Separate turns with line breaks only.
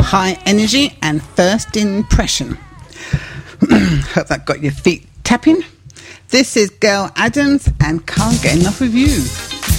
high energy and first impression. Hope that got your feet tapping. This is Gail Adams and Can't Get Enough of You.